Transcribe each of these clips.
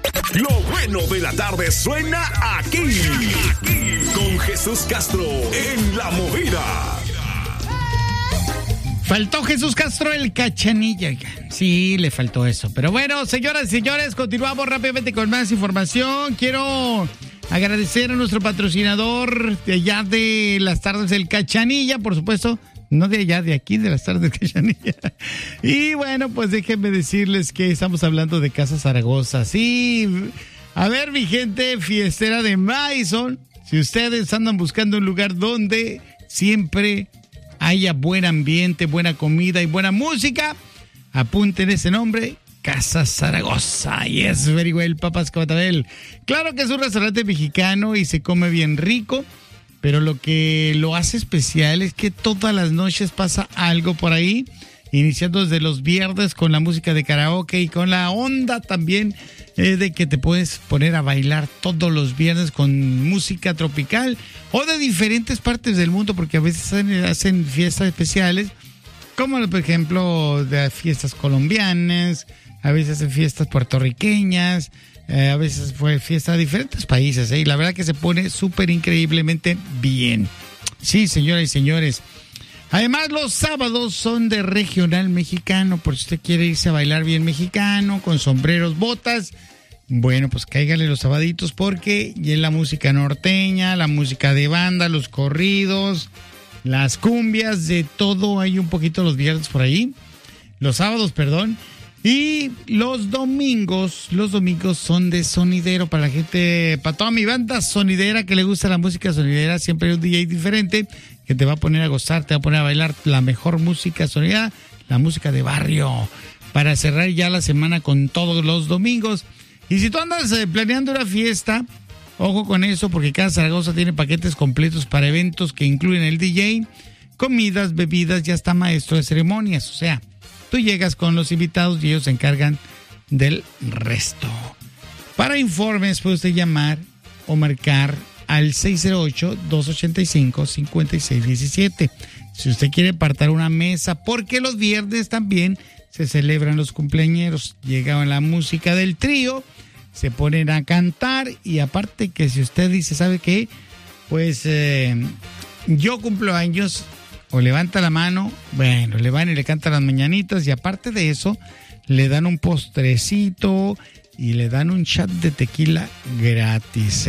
Lo bueno de la tarde suena aquí. Con Jesús Castro en La Movida. Faltó Jesús Castro el Cachanilla. Sí, le faltó eso. Pero bueno, señoras y señores, continuamos rápidamente con más información. Quiero agradecer a nuestro patrocinador de allá de las tardes del Cachanilla, por supuesto. No de allá, de aquí, de las tardes del Cachanilla. Y bueno, pues déjenme decirles que estamos hablando de Casa Zaragoza. Sí, a ver, mi gente fiestera de Madison, si ustedes andan buscando un lugar donde siempre haya buen ambiente, buena comida y buena música, apunten ese nombre, Casa Zaragoza. Yes, very well, papas Cabatabel. Claro que es un restaurante mexicano y se come bien rico, pero lo que lo hace especial es que todas las noches pasa algo por ahí, iniciando desde los viernes con la música de karaoke y con la onda también de que te puedes poner a bailar todos los viernes con música tropical o de diferentes partes del mundo, porque a veces hacen fiestas especiales, como por ejemplo de fiestas colombianas, a veces hacen fiestas puertorriqueñas, a veces fue fiesta de diferentes países, y la verdad que se pone súper increíblemente bien. Sí, señoras y señores. Además, los sábados son de regional mexicano, por si usted quiere irse a bailar bien mexicano, con sombreros, botas. Bueno, pues cáigale los sabaditos porque ya es la música norteña, la música de banda, los corridos, las cumbias, de todo hay un poquito los viernes por ahí. Los sábados, perdón. Y los domingos son de sonidero para la gente, para toda mi banda sonidera que le gusta la música sonidera. Siempre hay un DJ diferente que te va a poner a gozar, te va a poner a bailar la mejor música sonidera, la música de barrio, para cerrar ya la semana con todos los domingos. Y si tú andas planeando una fiesta, ojo con eso, porque Casa Zaragoza tiene paquetes completos para eventos que incluyen el DJ, comidas, bebidas y hasta maestro de ceremonias. O sea, tú llegas con los invitados y ellos se encargan del resto. Para informes puede usted llamar o marcar al 608-285-5617. Si usted quiere apartar una mesa, porque los viernes también se celebran los cumpleañeros. Llega la música del trío, se ponen a cantar y aparte que si usted dice, ¿sabe qué? Pues yo cumplo años, o levanta la mano, bueno, le van y le cantan las mañanitas y aparte de eso, le dan un postrecito y le dan un shot de tequila gratis,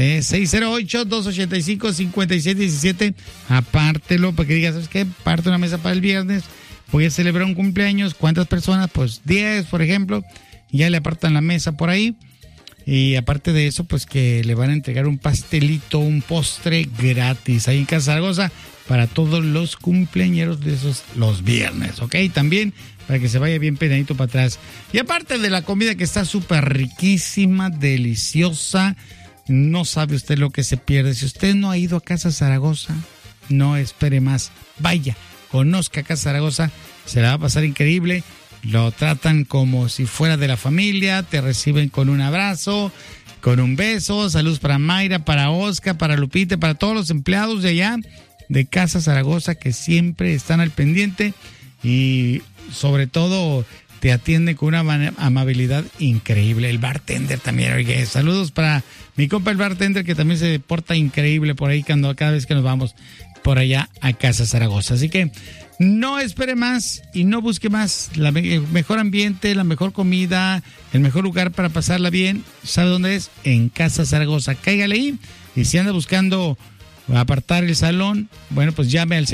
608-285-5617, apártelo para que digas, ¿sabes qué? Parte una mesa para el viernes, voy a celebrar un cumpleaños, ¿cuántas personas? Pues 10, por ejemplo, y ya le apartan la mesa por ahí. Y aparte de eso, pues que le van a entregar un pastelito, un postre gratis ahí en Casa Zaragoza para todos los cumpleañeros de esos los viernes, ¿ok? También para que se vaya bien peinadito para atrás. Y aparte de la comida que está súper riquísima, deliciosa, no sabe usted lo que se pierde. Si usted no ha ido a Casa Zaragoza, no espere más. Vaya, conozca Casa Zaragoza, se la va a pasar increíble. Lo tratan como si fuera de la familia, te reciben con un abrazo, con un beso. Saludos para Mayra, para Oscar, para Lupita, para todos los empleados de allá de Casa Zaragoza que siempre están al pendiente y sobre todo te atiende con una amabilidad increíble. El bartender también, oye, saludos para mi compa el bartender que también se porta increíble por ahí cada vez que nos vamos por allá a Casa Zaragoza. Así que no espere más y no busque más. El mejor ambiente, la mejor comida, el mejor lugar para pasarla bien. ¿Sabe dónde es? En Casa Zaragoza. Cáigale ahí. Y si anda buscando apartar el salón, bueno, pues llame al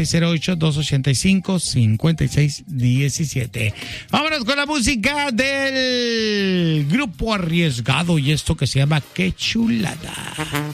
608-285-5617. Vámonos con la música del Grupo Arriesgado y esto que se llama Qué Chulada.